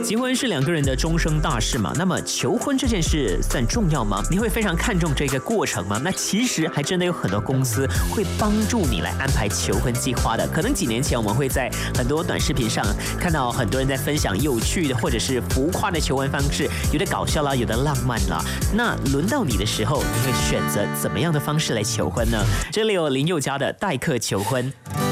结婚是两个人的终生大事嘛，那么求婚这件事算重要吗？你会非常看重这个过程吗？那其实还真的有很多公司会帮助你来安排求婚计划的。可能几年前我们会在很多短视频上看到很多人在分享有趣的或者是浮夸的求婚方式，有的搞笑啦，有的浪漫啦。那轮到你的时候，你会选择怎么样的方式来求婚呢？这里有林宥嘉的代客求婚。